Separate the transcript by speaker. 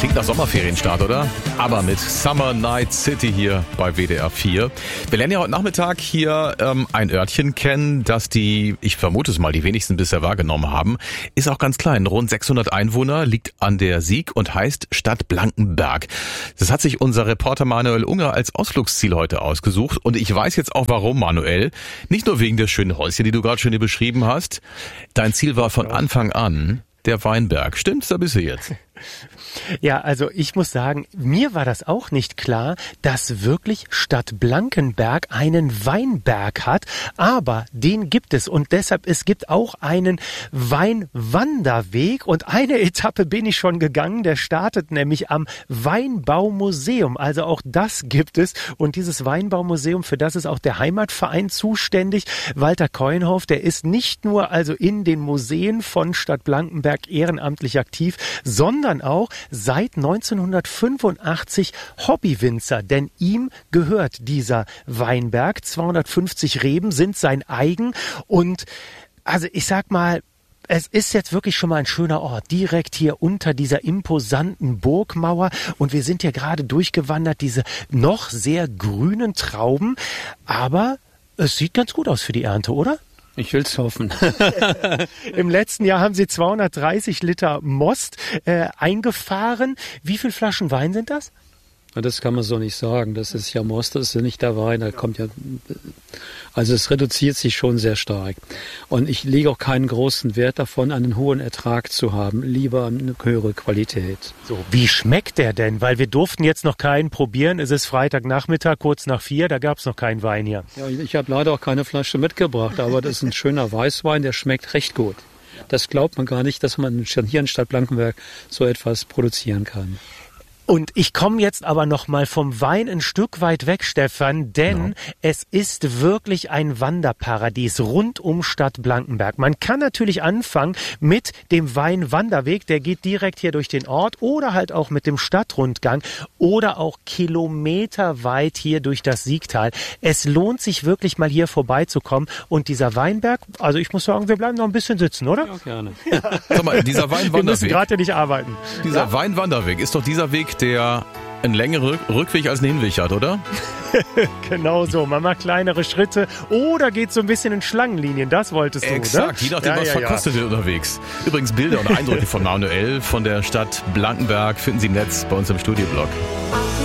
Speaker 1: Klingt nach Sommerferienstart, oder? Aber mit Summer Night City hier bei WDR 4. Wir lernen ja heute Nachmittag hier ein Örtchen kennen, das ich vermute es mal, die wenigsten bisher wahrgenommen haben. Ist auch ganz klein, rund 600 Einwohner, liegt an der Sieg und heißt Stadt Blankenberg. Das hat sich unser Reporter Manuel Unger als Ausflugsziel heute ausgesucht. Und ich weiß jetzt auch warum, Manuel. Nicht nur wegen der schönen Häuschen, die du gerade schön beschrieben hast. Dein Ziel war von Anfang an der Weinberg. Stimmt's, da bist du jetzt?
Speaker 2: Ja, also ich muss sagen, mir war das auch nicht klar, dass wirklich Stadt Blankenberg einen Weinberg hat, aber den gibt es und deshalb, es gibt auch einen Weinwanderweg und eine Etappe bin ich schon gegangen, der startet nämlich am Weinbaumuseum, also auch das gibt es und dieses Weinbaumuseum, für das ist auch der Heimatverein zuständig, Walter Keuenhoff, der ist nicht nur also in den Museen von Stadt Blankenberg ehrenamtlich aktiv, sondern auch seit 1985 Hobbywinzer, denn ihm gehört dieser Weinberg. 250 Reben sind sein eigen und also ich sag mal, es ist jetzt wirklich schon mal ein schöner Ort, direkt hier unter dieser imposanten Burgmauer und wir sind hier gerade durchgewandert, diese noch sehr grünen Trauben, aber es sieht ganz gut aus für die Ernte, oder?
Speaker 3: Ich will's hoffen.
Speaker 2: Im letzten Jahr haben Sie 230 Liter Most eingefahren. Wie viele Flaschen Wein sind das?
Speaker 3: Das kann man so nicht sagen. Das ist ja Most, das ist ja nicht der Wein. Da kommt ja, also es reduziert sich schon sehr stark. Und ich lege auch keinen großen Wert davon, einen hohen Ertrag zu haben. Lieber eine höhere Qualität.
Speaker 2: So, wie schmeckt der denn? Weil wir durften jetzt noch keinen probieren. Es ist Freitagnachmittag, kurz nach 4. Da gab's noch keinen Wein hier.
Speaker 3: Ja, ich habe leider auch keine Flasche mitgebracht, aber das ist ein schöner Weißwein, der schmeckt recht gut. Das glaubt man gar nicht, dass man hier in Stadt Blankenberg so etwas produzieren kann.
Speaker 2: Und ich komme jetzt aber noch mal vom Wein ein Stück weit weg, Stefan, denn es ist wirklich ein Wanderparadies rund um Stadt Blankenberg. Man kann natürlich anfangen mit dem Weinwanderweg, der geht direkt hier durch den Ort oder halt auch mit dem Stadtrundgang oder auch kilometerweit hier durch das Siegtal. Es lohnt sich wirklich mal hier vorbeizukommen und dieser Weinberg, also ich muss sagen, wir bleiben noch ein bisschen sitzen, oder?
Speaker 3: Ja, gerne.
Speaker 1: Sag mal, dieser Weinwanderweg.
Speaker 2: Wir müssen gerade ja nicht arbeiten.
Speaker 1: Dieser Weinwanderweg ist doch dieser Weg, der einen längeren Rückweg als einen Hinweg hat, oder?
Speaker 2: Genau so. Man macht kleinere Schritte oder geht so ein bisschen in Schlangenlinien. Das wolltest du,
Speaker 1: Exakt,
Speaker 2: oder?
Speaker 1: Je nachdem, was verkostet wird unterwegs. Übrigens Bilder und Eindrücke von Manuel von der Stadt Blankenberg finden Sie im Netz bei uns im Studioblog.